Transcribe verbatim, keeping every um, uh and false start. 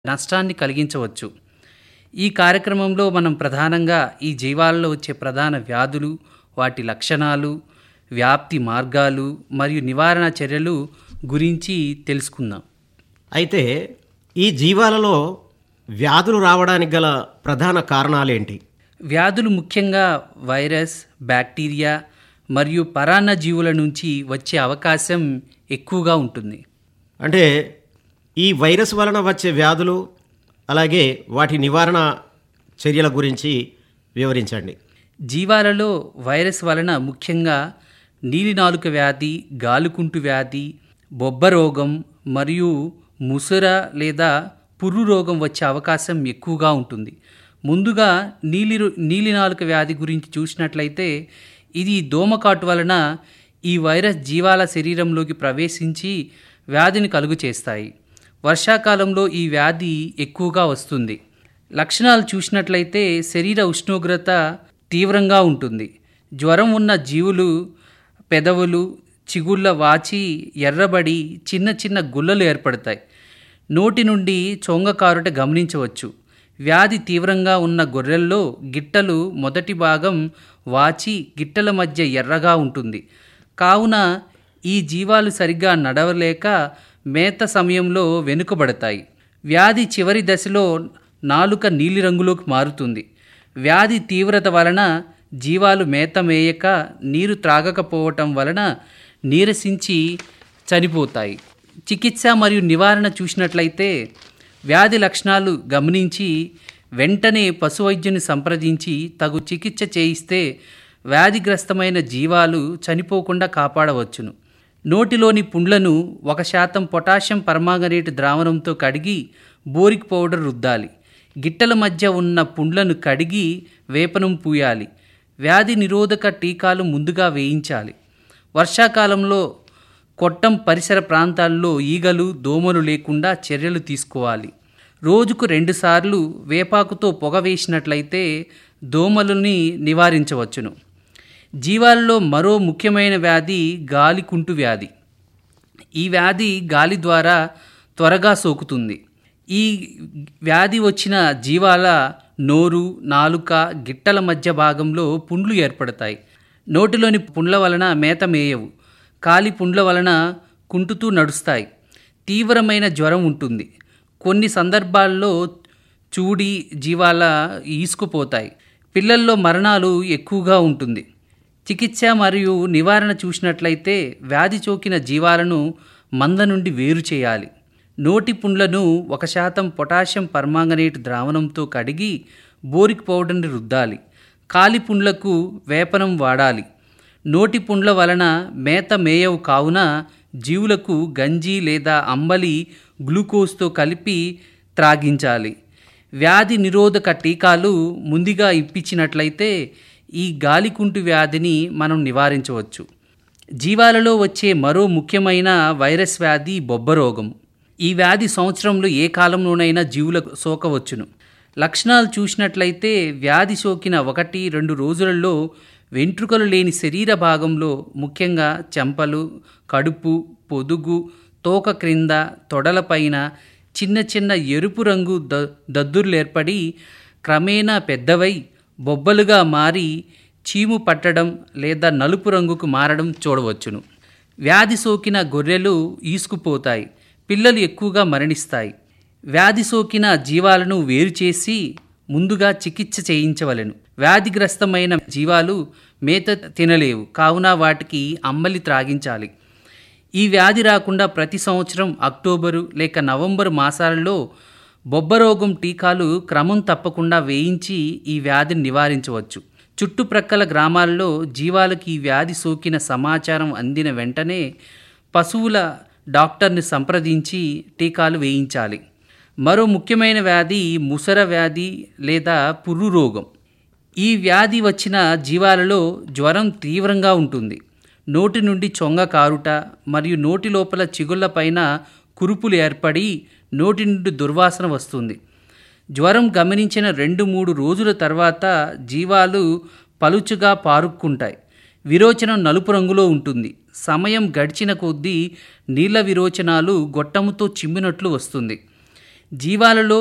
నష్టాన్ని కలిగించవచ్చు. ఈ కార్యక్రమంలో మనం ప్రధానంగా ఈ జీవాలలో వచ్చే ప్రధాన వ్యాధులు, వాటి లక్షణాలు, వ్యాప్తి మార్గాలు మరియు నివారణ చర్యలు గురించి తెలుసుకుందాం. అయితే ఈ జీవాలలో వ్యాధులు రావడానికి గల ప్రధాన కారణాలేంటి? వ్యాధులు ముఖ్యంగా వైరస్, బ్యాక్టీరియా మరియు పరాన్న జీవుల నుంచి వచ్చే అవకాశం ఎక్కువగా ఉంటుంది. అంటే ఈ వైరస్ వలన వచ్చే వ్యాధులు అలాగే వాటి నివారణ చర్యల గురించి వివరించండి. జీవాలలో వైరస్ వలన ముఖ్యంగా నీలినాలుక వ్యాధి, గాలికుంటు వ్యాధి, బొబ్బ రోగం మరియు ముసుర లేదా పుర్రు రోగం వచ్చే అవకాశం ఎక్కువగా ఉంటుంది. ముందుగా నీలి నీలినాలుక వ్యాధి గురించి చూసినట్లయితే ఇది దోమకాటు వలన ఈ వైరస్ జీవాల శరీరంలోకి ప్రవేశించి వ్యాధిని కలుగు చేస్తాయి. వర్షాకాలంలో ఈ వ్యాధి ఎక్కువగా వస్తుంది. లక్షణాలు చూసినట్లయితే శరీర ఉష్ణోగ్రత తీవ్రంగా ఉంటుంది. జ్వరం ఉన్న జీవులు పెదవులు, చిగుళ్ళ వాచి ఎర్రబడి చిన్న చిన్న గుల్లలు ఏర్పడతాయి. నోటి నుండి చొంగకారుట గమనించవచ్చు. వ్యాధి తీవ్రంగా ఉన్న గొర్రెల్లో గిట్టలు మొదటి భాగం వాచి గిట్టల మధ్య ఎర్రగా ఉంటుంది. కావున ఈ జీవాలు సరిగ్గా నడవలేక మేత సమయంలో వెనుకబడతాయి. వ్యాధి చివరి దశలో నాలుక నీలిరంగులోకి మారుతుంది. వ్యాధి తీవ్రత వలన జీవాలు మేత మేయక నీరు త్రాగకపోవటం వలన నీరసించి చనిపోతాయి. చికిత్స మరియు నివారణ చూసినట్లయితే వ్యాధి లక్షణాలు గమనించి వెంటనే పశువైద్యుని సంప్రదించి తగు చికిత్స చేయిస్తే వ్యాధిగ్రస్తమైన జీవాలు చనిపోకుండా కాపాడవచ్చును. నోటిలోని పుండ్లను ఒక శాతం పొటాషియం పర్మాంగనేట్ ద్రావణంతో కడిగి బోరిక్ పౌడర్ రుద్దాలి. గిట్టల మధ్య ఉన్న పుండ్లను కడిగి వేపనం పూయాలి. వ్యాధి నిరోధక టీకాలు ముందుగా వేయించాలి. వర్షాకాలంలో కొట్టం పరిసర ప్రాంతాల్లో ఈగలు, దోమలు లేకుండా చర్యలు తీసుకోవాలి. రోజుకు రెండుసార్లు వేపాకుతో పొగ వేసినట్లయితే దోమలని నివారించవచ్చును. జీవాలలో మరో ముఖ్యమైన వ్యాధి గాలికుంటు వ్యాధి. ఈ వ్యాధి గాలి ద్వారా త్వరగా సోకుతుంది. ఈ వ్యాధి వచ్చిన జీవాల నోరు, నాలుక, గిట్టల మధ్య భాగంలో పుండ్లు ఏర్పడతాయి. నోటిలోని పుండ్ల వలన మేత మేయవు. కాలి పుండ్ల వలన కుంటుతూ నడుస్తాయి. తీవ్రమైన జ్వరం ఉంటుంది. కొన్ని సందర్భాల్లో చూడి జీవాల ఈసుకుపోతాయి. పిల్లల్లో మరణాలు ఎక్కువగా ఉంటుంది. చికిత్స మరియు నివారణ చూసినట్లయితే వ్యాధి సోకిన జీవాలను మంద నుండి వేరు చేయాలి. నోటి పుండ్లను ఒక శాతం పొటాషియం పర్మాంగనేట్ ద్రావణంతో కడిగి బోరిక్ పౌడర్ని రుద్దాలి. కాలి పుండ్లకు వేపనం వాడాలి. నోటి పుండ్ల వలన మేత మేయవు కావున జీవులకు గంజి లేదా అంబలి గ్లూకోజ్తో కలిపి త్రాగించాలి. వ్యాధి నిరోధక టీకాలు ముందుగా ఇప్పించినట్లయితే ఈ గాలికుంటు వ్యాధిని మనం నివారించవచ్చు. జీవాలలో వచ్చే మరో ముఖ్యమైన వైరస్ వ్యాధి బొబ్బ రోగం. ఈ వ్యాధి సంవత్సరంలో ఏ కాలంలోనైనా జీవులకు సోకవచ్చును. లక్షణాలు చూసినట్లయితే వ్యాధి సోకిన ఒకటి రెండు రోజులలో వెంట్రుకలు లేని శరీర భాగంలో ముఖ్యంగా చెంపలు, కడుపు, పొదుగు, తోక క్రింద, తొడలపైన చిన్న చిన్న ఎరుపు రంగు ద దద్దుర్లు ఏర్పడి క్రమేణా పెద్దవై బొబ్బలుగా మారి చీము పట్టడం లేదా నలుపు రంగుకు మారడం చూడవచ్చును. వ్యాధి సోకిన గొర్రెలు ఈసుకుపోతాయి. పిల్లలు ఎక్కువగా మరణిస్తాయి. వ్యాధి సోకిన జీవాలను వేరు చేసి ముందుగా చికిత్స చేయించవలెను. వ్యాధిగ్రస్తమైన జీవాలు మేత తినలేవు కావున వాటికి అంబలి త్రాగించాలి. ఈ వ్యాధి రాకుండా ప్రతి సంవత్సరం అక్టోబరు లేక నవంబరు మాసాలలో బొబ్బరోగం టీకాలు క్రమం తప్పకుండా వేయించి ఈ వ్యాధిని నివారించవచ్చు. చుట్టుప్రక్కల గ్రామాల్లో జీవాలకు ఈ వ్యాధి సోకిన సమాచారం అందిన వెంటనే పశువుల డాక్టర్ని సంప్రదించి టీకాలు వేయించాలి. మరో ముఖ్యమైన వ్యాధి ముసర వ్యాధి లేదా పుర్రు రోగం. ఈ వ్యాధి వచ్చిన జీవాలలో జ్వరం తీవ్రంగా ఉంటుంది. నోటి నుండి చొంగ కారుట మరియు నోటి లోపల చిగుళ్ళ పైన కురుపులు ఏర్పడి నోటి నుండి దుర్వాసన వస్తుంది. జ్వరం గమనించిన రెండు మూడు రోజుల తర్వాత జీవాలు పలుచుగా పారుక్కుంటాయి. విరోచనం నలుపు రంగులో ఉంటుంది. సమయం గడిచిన కొద్దీ నీళ్ల విరోచనాలు గొట్టముతో చిమ్మినట్లు వస్తుంది. జీవాలలో